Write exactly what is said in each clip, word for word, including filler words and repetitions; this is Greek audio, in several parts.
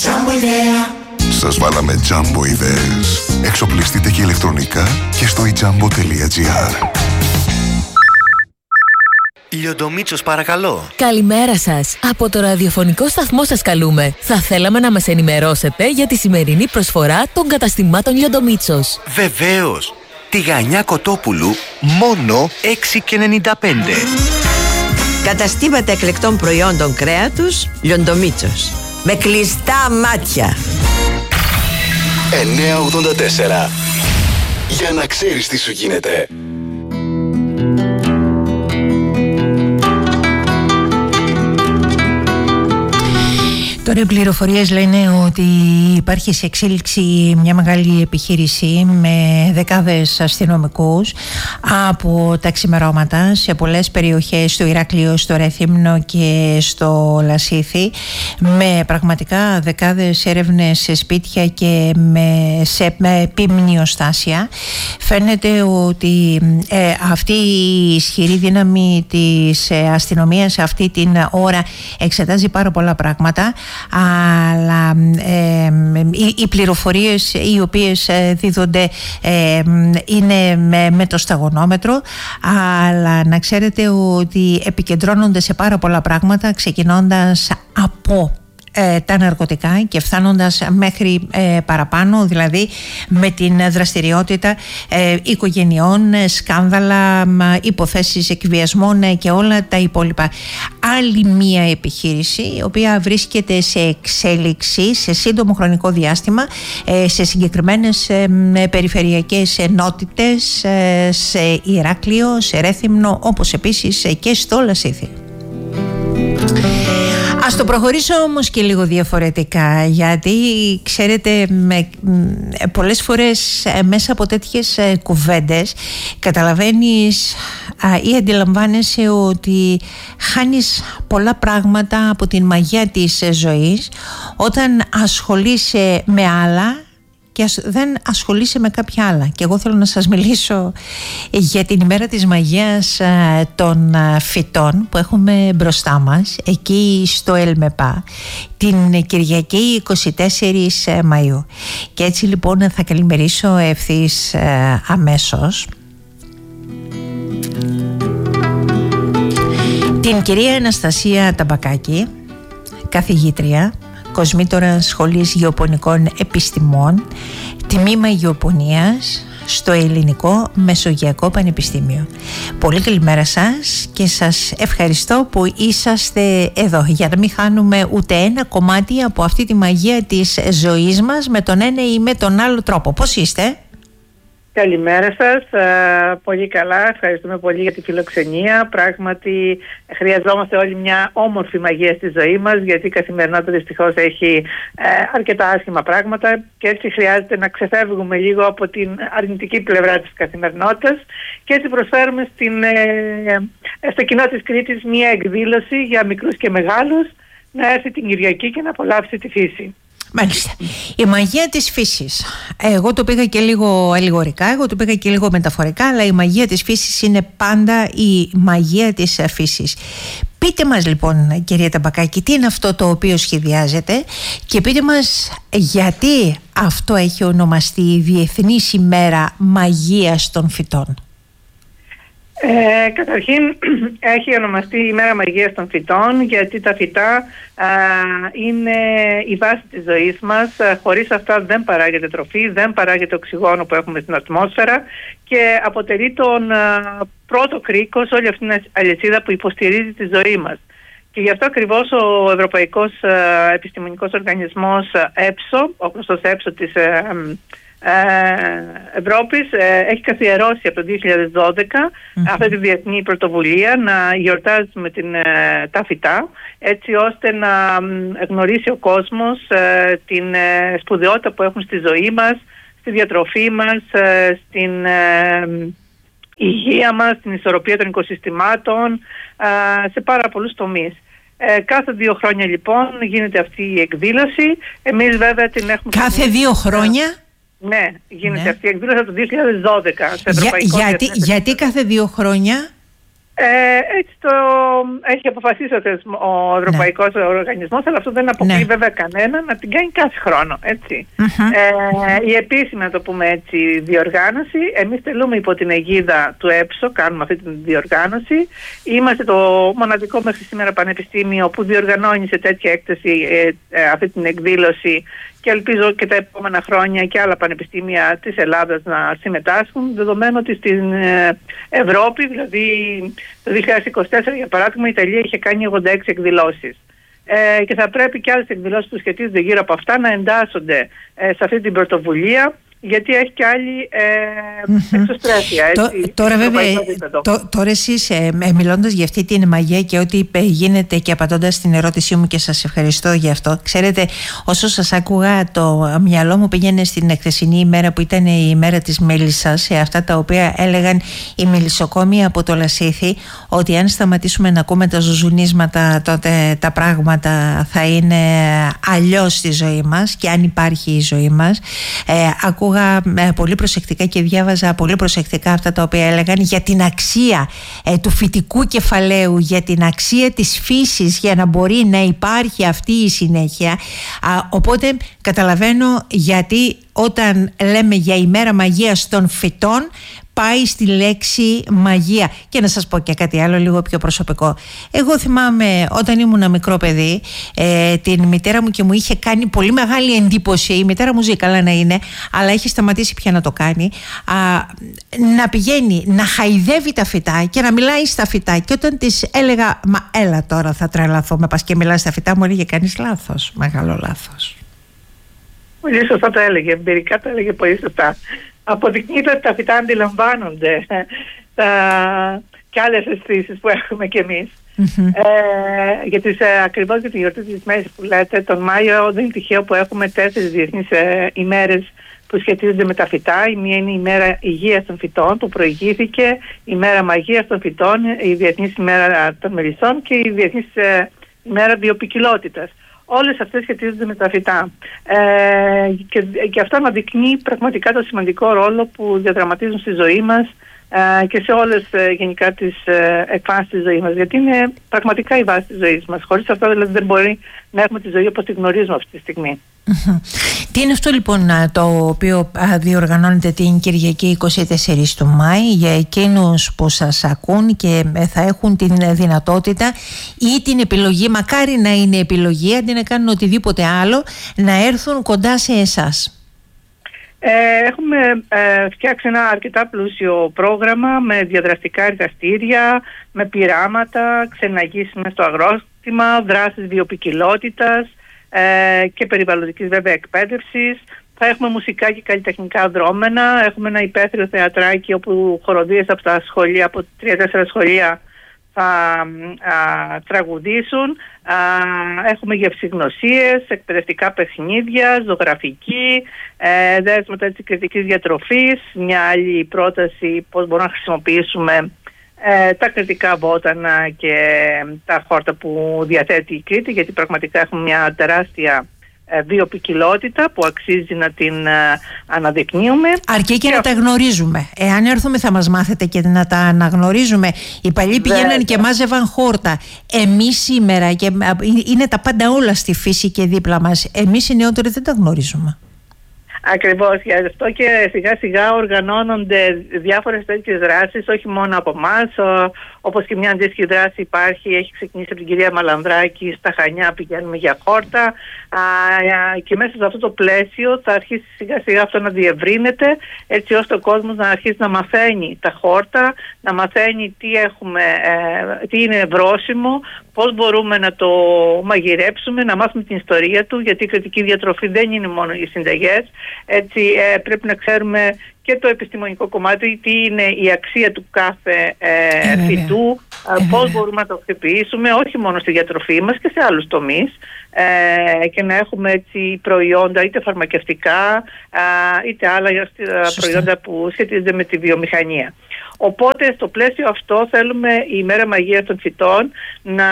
Σας βάλαμε τζάμπο ιδέες. Εξοπλιστείτε και ηλεκτρονικά και στο i jumbo τελεία gr. Λιοντομίτσος, παρακαλώ. Καλημέρα σας. Από το ραδιοφωνικό σταθμό σας καλούμε. Θα θέλαμε να μας ενημερώσετε για τη σημερινή προσφορά των καταστημάτων Λιοντομίτσος. Βεβαίως. Τηγανιά Κοτόπουλου μόνο έξι και ενενήντα πέντε. Καταστήματα εκλεκτών προϊόντων κρέατος Λιοντομίτσος. Με κλειστά μάτια. εννιακόσια ογδόντα τέσσερα. Για να ξέρεις τι σου γίνεται. Τώρα οι πληροφορίες λένε ότι υπάρχει σε εξέλιξη μια μεγάλη επιχείρηση με δεκάδες αστυνομικούς από τα ξημερώματα σε πολλές περιοχές του Ηράκλειο, στο Ρέθυμνο και στο Λασίθι, με πραγματικά δεκάδες έρευνες σε σπίτια και με, σε, με επιμνιοστάσια. Φαίνεται ότι ε, αυτή η ισχυρή δύναμη της ε, αστυνομίας αυτή την ώρα εξετάζει πάρα πολλά πράγματα, αλλά ε, οι, οι πληροφορίες οι οποίες δίδονται ε, είναι με, με το σταγονόμετρο, αλλά να ξέρετε ότι επικεντρώνονται σε πάρα πολλά πράγματα, ξεκινώντας από Ε, τα ναρκωτικά και φτάνοντας μέχρι ε, παραπάνω, δηλαδή με την δραστηριότητα ε, οικογενειών, σκάνδαλα, υποθέσεις εκβιασμών ε, και όλα τα υπόλοιπα. Άλλη μία επιχείρηση η οποία βρίσκεται σε εξέλιξη σε σύντομο χρονικό διάστημα ε, σε συγκεκριμένες ε, περιφερειακές ενότητες, ε, σε Ηράκλειο, σε Ρέθυμνο, όπως επίσης ε, και στο Λασίθι. Ας το προχωρήσω όμως και λίγο διαφορετικά, γιατί ξέρετε με, πολλές φορές μέσα από τέτοιες κουβέντες καταλαβαίνεις α, ή αντιλαμβάνεσαι ότι χάνεις πολλά πράγματα από την μαγεία της ζωής όταν ασχολείσαι με άλλα και δεν ασχολείσαι με κάποια άλλα. Και εγώ θέλω να σας μιλήσω για την ημέρα της μαγείας των φυτών που έχουμε μπροστά μας εκεί στο ΕΛΜΕΠΑ την Κυριακή εικοστή τέταρτη Μαΐου. Και έτσι λοιπόν θα καλημερίσω ευθύς αμέσως την κυρία Αναστασία Ταμπακάκη, καθηγήτρια, κοσμήτωρα Σχολής Γεωπονικών Επιστημών, τμήμα Γεωπονίας στο Ελληνικό Μεσογειακό Πανεπιστήμιο. Πολύ καλημέρα σας και σας ευχαριστώ που είσαστε εδώ για να μην χάνουμε ούτε ένα κομμάτι από αυτή τη μαγεία της ζωής μας με τον ένα ή με τον άλλο τρόπο. Πώς είστε? Καλημέρα σας, πολύ καλά, ευχαριστούμε πολύ για τη φιλοξενία. Πράγματι χρειαζόμαστε όλοι μια όμορφη μαγεία στη ζωή μας, γιατί η καθημερινότητα δυστυχώς έχει αρκετά άσχημα πράγματα και έτσι χρειάζεται να ξεφεύγουμε λίγο από την αρνητική πλευρά της καθημερινότητας και έτσι προσφέρουμε στην, στο κοινό της Κρήτης μια εκδήλωση για μικρούς και μεγάλους να έρθει την Κυριακή και να απολαύσει τη φύση. Μάλιστα. Η μαγεία της φύσης. Εγώ το πήγα και λίγο αλληγορικά, εγώ το πήγα και λίγο μεταφορικά, αλλά η μαγεία της φύσης είναι πάντα η μαγεία της φύσης. Πείτε μας λοιπόν, κυρία Ταμπακάκη, τι είναι αυτό το οποίο σχεδιάζετε και πείτε μας γιατί αυτό έχει ονομαστεί η Διεθνής ημέρα μαγείας των φυτών. Ε, καταρχήν έχει ονομαστεί η ημέρα μαγείας των φυτών γιατί τα φυτά α, είναι η βάση της ζωής μας. Χωρίς αυτά δεν παράγεται τροφή, δεν παράγεται οξυγόνο που έχουμε στην ατμόσφαιρα και αποτελεί τον α, πρώτο κρίκο σε όλη αυτήν την αλυσίδα που υποστηρίζει τη ζωή μας. Και γι' αυτό ακριβώς ο Ευρωπαϊκός α, Επιστημονικός Οργανισμός ΕΠΣΟ, ο γνωστός ΕΠΣΟ της α, Ευρώπης, έχει καθιερώσει από το δύο χιλιάδες δώδεκα mm-hmm. αυτή τη διεθνή πρωτοβουλία να γιορτάζουμε την, τα φυτά, έτσι ώστε να γνωρίσει ο κόσμος την σπουδαιότητα που έχουν στη ζωή μας, στη διατροφή μας, στην υγεία μας, στην ισορροπία των οικοσυστημάτων, σε πάρα πολλούς τομείς. Κάθε δύο χρόνια λοιπόν γίνεται αυτή η εκδήλωση. Εμείς βέβαια την έχουμε... Κάθε δύο χρόνια? Ναι, γίνεται ναι. αυτή η εκδήλωση από το δύο χιλιάδες δώδεκα. Σε Για, γιατί, γιατί κάθε δύο χρόνια? Ε, έτσι το έχει αποφασίσει ο Ευρωπαϊκός ναι. Οργανισμός, αλλά αυτό δεν αποκλείει ναι. βέβαια κανένα να την κάνει κάθε χρόνο, έτσι. Mm-hmm. Ε, η επίσημη, να το πούμε έτσι, διοργάνωση, εμείς τελούμε υπό την αιγίδα του ΕΠΣΟ, κάνουμε αυτή τη διοργάνωση. Είμαστε το μοναδικό μέχρι σήμερα πανεπιστήμιο που διοργανώνει σε τέτοια έκταση ε, ε, αυτή την εκδήλωση, και ελπίζω και τα επόμενα χρόνια και άλλα πανεπιστήμια της Ελλάδας να συμμετάσχουν, δεδομένου ότι στην Ευρώπη, δηλαδή το δύο χιλιάδες είκοσι τέσσερα για παράδειγμα, η Ιταλία είχε κάνει ογδόντα έξι εκδηλώσεις. Ε, και θα πρέπει και άλλες εκδηλώσεις που σχετίζονται γύρω από αυτά να εντάσσονται ε, σε αυτή την πρωτοβουλία, γιατί έχει και άλλη ε, mm-hmm. εξωστρέφεια. Έτσι, τώρα βέβαια, τω, τώρα εσείς ε, μιλώντας για αυτή την μαγεία και ό,τι γίνεται και απαντώντας στην ερώτησή μου, και σας ευχαριστώ για αυτό, ξέρετε, όσο σας άκουγα το μυαλό μου πήγαινε στην εχθεσινή ημέρα που ήταν η ημέρα της μέλισσας, σε αυτά τα οποία έλεγαν οι μελισσοκόμοι από το Λασίθι, ότι αν σταματήσουμε να ακούμε τα ζουζουνίσματα, τότε τα πράγματα θα είναι αλλιώς στη ζωή μας, και αν υπάρχει η ζωή μας. ε, ακούγα πολύ προσεκτικά και διάβαζα πολύ προσεκτικά αυτά τα οποία έλεγαν για την αξία ε, του φυτικού κεφαλαίου, για την αξία της φύσης, για να μπορεί να υπάρχει αυτή η συνέχεια. Α, οπότε καταλαβαίνω γιατί όταν λέμε για ημέρα μαγείας των φυτών πάει στη λέξη μαγεία. Και να σας πω και κάτι άλλο λίγο πιο προσωπικό. Εγώ θυμάμαι όταν ήμουν μικρό παιδί, ε, την μητέρα μου, και μου είχε κάνει πολύ μεγάλη εντύπωση. Η μητέρα μου ζει, καλά να είναι, αλλά έχει σταματήσει πια να το κάνει. Α, να πηγαίνει να χαϊδεύει τα φυτά και να μιλάει στα φυτά. Και όταν της έλεγα, μα έλα τώρα θα τρελαθώ, με πας και μιλάς στα φυτά, μου έλεγε, κάνεις λάθος, μεγάλο λάθος. Πολύ σωστά το έλεγε, εμπειρικά το έλεγε πολύ σωστά. Αποδεικνύεται ότι τα φυτά αντιλαμβάνονται τα... και άλλες αισθήσεις που έχουμε κι εμείς. Mm-hmm. Ε, για τις, ε, ακριβώς για τη γιορτή της Μέρης που λέτε, τον Μάιο δεν είναι τυχαίο που έχουμε τέσσερις διεθνείς ε, ημέρες που σχετίζονται με τα φυτά. Η μία είναι η ημέρα υγείας των φυτών που προηγήθηκε, η ημέρα μαγείας των φυτών, η διεθνής ημέρα των μελισσών και η διεθνής ε, ημέρα βιοποικιλότητας. Όλες αυτές σχετίζονται με τα φυτά. Ε, και, και αυτό αναδεικνύει πραγματικά το σημαντικό ρόλο που διαδραματίζουν στη ζωή μας ε, και σε όλες ε, γενικά τις ε, εκφάνσεις της ζωής μας. Γιατί είναι πραγματικά η βάση της ζωής μας. Χωρίς αυτό δηλαδή δεν μπορεί να έχουμε τη ζωή όπως τη γνωρίζουμε αυτή τη στιγμή. Τι είναι αυτό λοιπόν το οποίο διοργανώνεται την Κυριακή εικοστή τέταρτη του Μάη για εκείνους που σας ακούν και θα έχουν την δυνατότητα ή την επιλογή, μακάρι να είναι επιλογή, αντί να κάνουν οτιδήποτε άλλο, να έρθουν κοντά σε εσάς? Ε, έχουμε ε, φτιάξει ένα αρκετά πλούσιο πρόγραμμα με διαδραστικά εργαστήρια, με πειράματα, ξεναγήσεις μες στο αγρόκτημα, δράσεις βιοποικιλότητας ε, και περιβαλλοντικής βέβαια εκπαίδευσης. Θα έχουμε μουσικά και καλλιτεχνικά δρόμενα. Έχουμε ένα υπαίθριο θεατράκι όπου χοροδίες από τα σχολεία, από τρία-τέσσερα σχολεία θα α, τραγουδήσουν. Α, έχουμε γευσηγνωσίες, εκπαιδευτικά παιχνίδια, ζωγραφική, ε, δέσματα της κριτικής διατροφής, μια άλλη πρόταση πώς μπορούμε να χρησιμοποιήσουμε ε, τα κριτικά βότανα και τα χόρτα που διαθέτει η Κρήτη, γιατί πραγματικά έχουμε μια τεράστια βιοποικιλότητα που αξίζει να την uh, αναδεικνύουμε. Αρκεί και, και να τα γνωρίζουμε. Εάν έρθουμε θα μας μάθετε και να τα αναγνωρίζουμε. Οι παλιοί πηγαίναν και μάζευαν χόρτα. Εμείς σήμερα, και είναι τα πάντα όλα στη φύση και δίπλα μας, εμείς οι νεότεροι δεν τα γνωρίζουμε. Ακριβώς, γι' αυτό και σιγά σιγά οργανώνονται διάφορες τέτοιες δράσεις, όχι μόνο από εμάς, όπως και μια αντίστοιχη δράση υπάρχει, έχει ξεκινήσει από την κυρία Μαλανδράκη στα Χανιά, πηγαίνουμε για χόρτα α, και μέσα σε αυτό το πλαίσιο θα αρχίσει σιγά σιγά αυτό να διευρύνεται, έτσι ώστε ο κόσμος να αρχίσει να μαθαίνει τα χόρτα, να μαθαίνει τι, έχουμε, ε, τι είναι βρώσιμο, πώς μπορούμε να το μαγειρέψουμε, να μάθουμε την ιστορία του, γιατί η κριτική διατροφή δεν είναι μόνο οι συνταγές. Έτσι ε, πρέπει να ξέρουμε και το επιστημονικό κομμάτι, τι είναι η αξία του κάθε ε, ε, φυτού, ε, πώς ε, μπορούμε να το χρησιμοποιήσουμε όχι μόνο στη διατροφή μας και σε άλλους τομείς, ε, και να έχουμε έτσι προϊόντα είτε φαρμακευτικά ε, είτε άλλα προϊόντα που σχετίζονται με τη βιομηχανία. Οπότε στο πλαίσιο αυτό θέλουμε η ημέρα μαγείας των φυτών να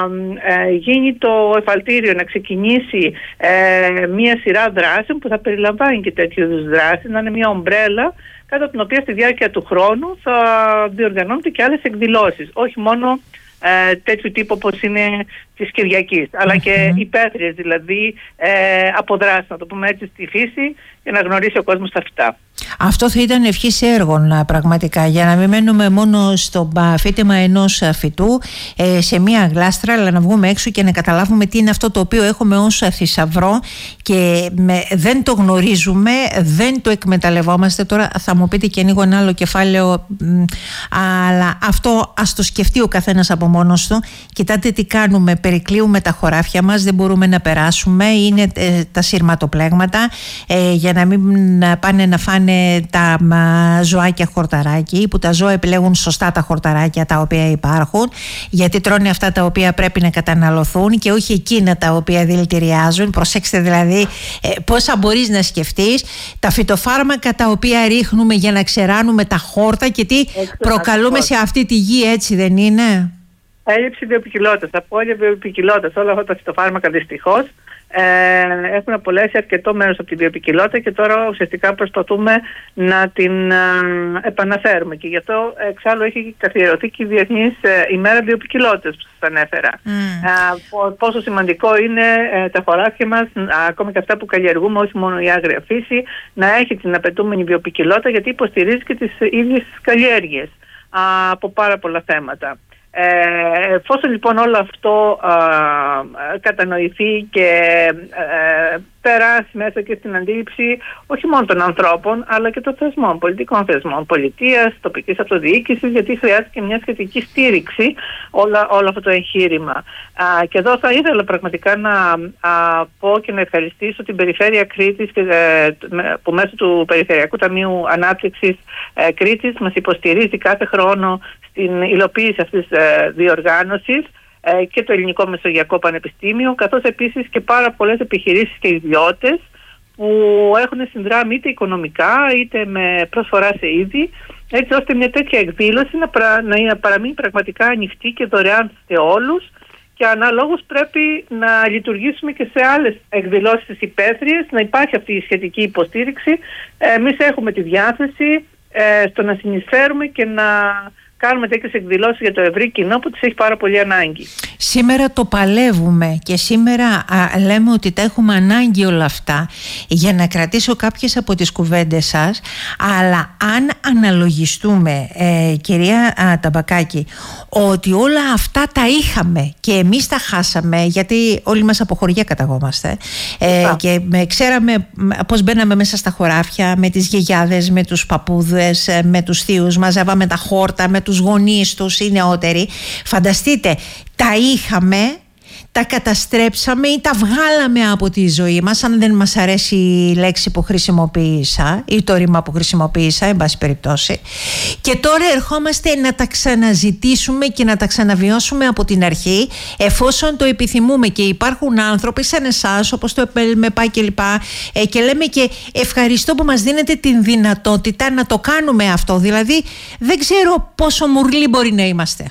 ε, γίνει το εφαλτήριο, να ξεκινήσει ε, μία σειρά δράσεων που θα περιλαμβάνει και τέτοιου είδους δράσεις, να είναι μία ομπρέλα κατά την οποία στη διάρκεια του χρόνου θα διοργανώνονται και άλλες εκδηλώσεις, όχι μόνο ε, τέτοιου τύπου όπως είναι της Κυριακής, αλλά και υπαίθριες, δηλαδή ε, αποδράσεις, να το πούμε έτσι, στη φύση, για να γνωρίσει ο κόσμος τα φυτά. Αυτό θα ήταν ευχής έργων πραγματικά, για να μην μένουμε μόνο στο φύτεμα ενός φυτού σε μία γλάστρα, αλλά να βγούμε έξω και να καταλάβουμε τι είναι αυτό το οποίο έχουμε ως θησαυρό και με, δεν το γνωρίζουμε, δεν το εκμεταλλευόμαστε. Τώρα θα μου πείτε και ανοίγω ένα άλλο κεφάλαιο, αλλά αυτό ας το σκεφτεί ο καθένας από μόνος του. Κοιτάτε τι κάνουμε, περικλείουμε τα χωράφια μας, δεν μπορούμε να περάσουμε, είναι ε, τα συρματοπλέγματα ε, για να μην πάνε να φάνε τα μα, ζωάκια χορταράκι, που τα ζώα επιλέγουν σωστά τα χορταράκια τα οποία υπάρχουν, γιατί τρώνε αυτά τα οποία πρέπει να καταναλωθούν και όχι εκείνα τα οποία δηλητηριάζουν. Προσέξτε δηλαδή ε, πόσα μπορείς να σκεφτείς, τα φυτοφάρμακα τα οποία ρίχνουμε για να ξεράνουμε τα χόρτα και τι έτσι, προκαλούμε σε αυτή τη γη, έτσι δεν είναι? Έλλειψη βιοποικιλότητας, απώλεια βιοποικιλότητας. Όλα αυτά τα φυτοφάρμακα δυστυχώς ε, έχουν απολέσει αρκετό μέρος από τη βιοποικιλότητα και τώρα ουσιαστικά προσπαθούμε να την ε, επαναφέρουμε. Και γι' αυτό εξάλλου έχει καθιερωθεί και η Διεθνής ε, ημέρα βιοποικιλότητας που σας ανέφερα. Mm. Ε, πόσο σημαντικό είναι ε, τα χωράφια μας, ε, ακόμη και αυτά που καλλιεργούμε, όχι μόνο η άγρια φύση, να έχει την απαιτούμενη βιοποικιλότητα, γιατί υποστηρίζει και τις ίδιες καλλιέργειες ε, από πάρα πολλά θέματα. Ε, εφόσον λοιπόν όλο αυτό α, κατανοηθεί και ε, περάσει μέσα και στην αντίληψη όχι μόνο των ανθρώπων αλλά και των θεσμών, πολιτικών θεσμών, πολιτείας, τοπικής αυτοδιοίκησης, γιατί χρειάζεται και μια σχετική στήριξη όλα, όλο αυτό το εγχείρημα. Α, και εδώ θα ήθελα πραγματικά να α, πω και να ευχαριστήσω την Περιφέρεια Κρήτης και, ε, που μέσω του Περιφερειακού Ταμείου Ανάπτυξης ε, Κρήτης μας υποστηρίζει κάθε χρόνο στην υλοποίηση αυτής της ε, διοργάνωσης ε, και το Ελληνικό Μεσογειακό Πανεπιστήμιο, καθώς επίσης και πάρα πολλές επιχειρήσεις και ιδιώτες που έχουν συνδράμει είτε οικονομικά είτε με προσφορά σε είδη, έτσι ώστε μια τέτοια εκδήλωση να, πρα, να παραμείνει πραγματικά ανοιχτή και δωρεάν σε όλους, και αναλόγως πρέπει να λειτουργήσουμε και σε άλλες εκδηλώσεις υπαίθριες, να υπάρχει αυτή η σχετική υποστήριξη. Εμείς έχουμε τη διάθεση ε, στο να συνεισφέρουμε και να κάνουμε τέτοιες εκδηλώσεις για το ευρύ κοινό που τις έχει πάρα πολύ ανάγκη. Σήμερα το παλεύουμε και σήμερα α, λέμε ότι τα έχουμε ανάγκη όλα αυτά. Για να κρατήσω κάποιες από τις κουβέντες σας, αλλά αν αναλογιστούμε ε, κυρία α, Ταμπακάκη, ότι όλα αυτά τα είχαμε και εμείς τα χάσαμε, γιατί όλοι μας από χωριά καταγόμαστε ε, και με, ξέραμε πώς μπαίναμε μέσα στα χωράφια με τις γιαγιάδες, με τους παππούδες, με τους θείους, μαζεύαμε τα χόρτα με τους γονείς τους οι νεότεροι. Φανταστείτε, τα είχαμε, τα καταστρέψαμε ή τα βγάλαμε από τη ζωή μας, αν δεν μας αρέσει η λέξη που χρησιμοποίησα ή το ρήμα που χρησιμοποίησα, εν πάση περιπτώσει, και τώρα ερχόμαστε να τα ξαναζητήσουμε και να τα ξαναβιώσουμε από την αρχή, εφόσον το επιθυμούμε. Και υπάρχουν άνθρωποι σαν εσάς, όπως το ΕΠΕΛΜΕΠΑ και λοιπά, και λέμε και ευχαριστώ που μας δίνετε την δυνατότητα να το κάνουμε αυτό. Δηλαδή δεν ξέρω πόσο μουρλοί μπορεί να είμαστε.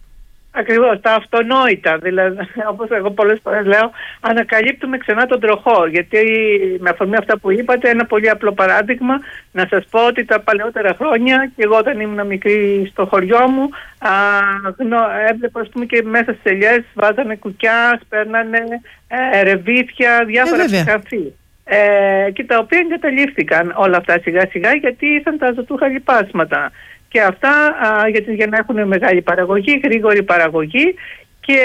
Ακριβώς, τα αυτονόητα, δηλαδή, όπως εγώ πολλές φορές λέω, ανακαλύπτουμε ξανά τον τροχό, γιατί με αφορμή αυτά που είπατε, ένα πολύ απλό παράδειγμα, να σας πω ότι τα παλαιότερα χρόνια, και εγώ όταν ήμουν μικρή στο χωριό μου, α, γνω, έβλεπα ας πούμε και μέσα στις ελιές βάζανε κουκιά, σπέρνανε ε, ρεβίθια, διάφορα ψυχαφή. Ε, και τα οποία εγκαταλείφθηκαν όλα αυτά σιγά σιγά, γιατί ήσαν τα ζωτούχα λιπάσματα. Και αυτά α, γιατί, για να έχουν μεγάλη παραγωγή, γρήγορη παραγωγή, και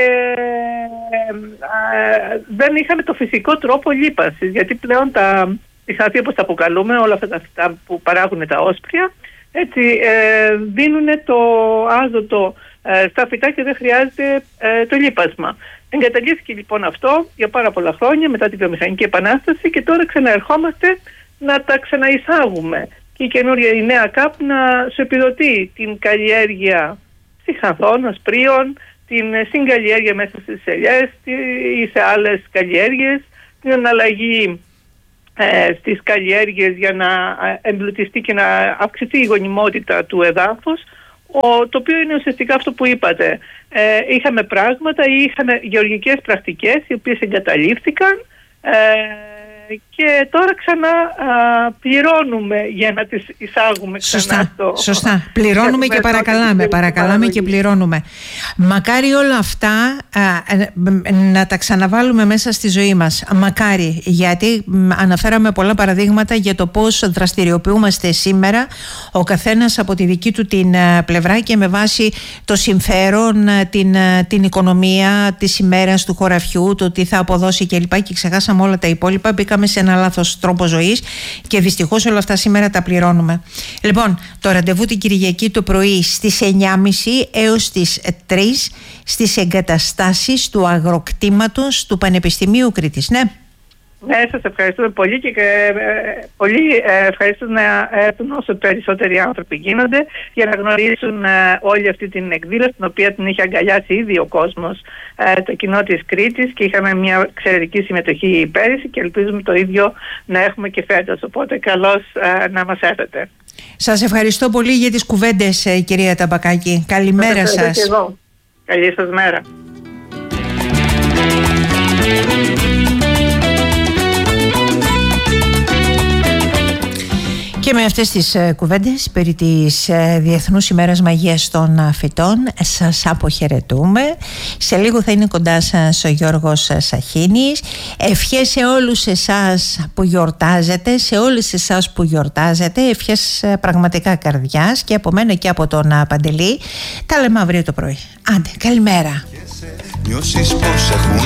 α, δεν είχαμε το φυσικό τρόπο λίπασης, γιατί πλέον τα ψυχαφή, όπως τα αποκαλούμε, όλα αυτά τα φυτά που παράγουν τα όσπρια, έτσι ε, δίνουν το άζωτο ε, στα φυτά και δεν χρειάζεται ε, το λίπασμα. Εγκαταλείφθηκε λοιπόν αυτό για πάρα πολλά χρόνια μετά τη βιομηχανική επανάσταση, και τώρα ξαναερχόμαστε να τα ξαναεισάγουμε. Και η καινούρια, η νέα ΚΑΠ να σου επιδοτεί την καλλιέργεια ψυχανθών, ασπρίων, την συγκαλλιέργεια μέσα στις ελιές ή σε άλλες καλλιέργειες, την αναλλαγή ε, στις καλλιέργειες για να εμπλουτιστεί και να αυξηθεί η γονιμότητα του εδάφους. ο, το οποίο είναι ουσιαστικά αυτό που είπατε. Ε, είχαμε πράγματα ή είχαμε γεωργικές πρακτικές οι οποίες εγκαταλείφθηκαν ε, και τώρα ξανά α, πληρώνουμε για να τις εισάγουμε ξανά. Σωστά, στο... σωστά. Πληρώνουμε και παρακαλάμε, παρακαλάμε και πληρώνουμε. Μακάρι όλα αυτά α, να τα ξαναβάλουμε μέσα στη ζωή μας. Μακάρι, γιατί αναφέραμε πολλά παραδείγματα για το πώς δραστηριοποιούμαστε σήμερα ο καθένας από τη δική του την πλευρά και με βάση το συμφέρον, την, την οικονομία της ημέρας, του χωραφιού, το τι θα αποδώσει κλπ. Και ξεχάσαμε όλα τα υπόλοιπα, μπήκαμε σε ένα λάθος τρόπο ζωής και δυστυχώς όλα αυτά σήμερα τα πληρώνουμε. Λοιπόν, το ραντεβού την Κυριακή το πρωί στις εννιά και μισή έως τις τρεις στις εγκαταστάσεις του αγροκτήματος του Πανεπιστημίου Κρήτης. Ναι. Ναι, σας ευχαριστούμε πολύ και ε, πολύ ε, ευχαριστώ να έρθουν όσο περισσότεροι άνθρωποι γίνονται για να γνωρίσουν ε, όλη αυτή την εκδήλωση, την οποία την είχε αγκαλιάσει ήδη ο κόσμος, ε, το κοινό της Κρήτης, και είχαμε μια εξαιρετική συμμετοχή πέρυσι και ελπίζουμε το ίδιο να έχουμε και φέτος, οπότε καλώς ε, να μας έρθετε. Σας ευχαριστώ πολύ για τις κουβέντες, ε, κυρία Ταμπακάκη. Καλημέρα σας. Και εγώ. Καλή σας μέρα. Και με αυτές τις ε, κουβέντες περί της ε, Διεθνούς ημέρας Μαγείας των ε, Φυτών σας αποχαιρετούμε. Σε λίγο θα είναι κοντά σας ο Γιώργος Σαχίνης. Ευχές σε όλους εσάς που γιορτάζετε, σε όλες εσάς που γιορτάζετε, ευχές ε, πραγματικά καρδιάς και από μένα και από τον ε, Παντελή. Τα λέμε αύριο το πρωί. Άντε, καλημέρα.